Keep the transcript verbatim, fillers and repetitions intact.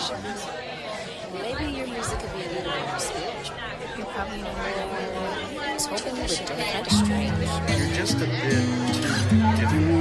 meditation. Maybe your music could be a little bit more spiritual. You're probably not right. I was hoping you were doing kind of strange. You're just a bit too different.